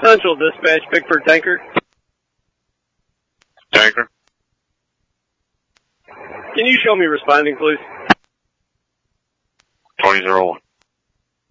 Central Dispatch, Bickford Tanker. Tanker. Can you show me responding, please? 2001.